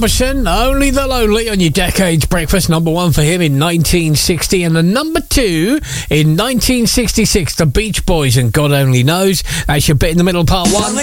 Robertson, Only the Lonely, on your Decades Breakfast. Number one for him in 1960, and the number two in 1966, the Beach Boys and God Only Knows. That's your bit in the middle, part one.